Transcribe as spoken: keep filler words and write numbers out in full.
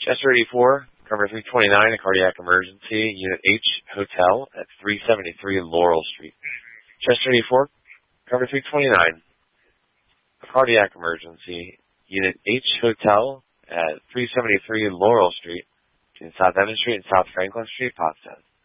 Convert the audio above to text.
Chester eighty-four, cover three twenty-nine, a cardiac emergency, Unit H, Hotel at three seventy-three Laurel Street. Chester eighty-four, cover three twenty-nine, a cardiac emergency, Unit H, Hotel at three seventy-three Laurel Street, between South Evans Street and South Franklin Street, Pottstown.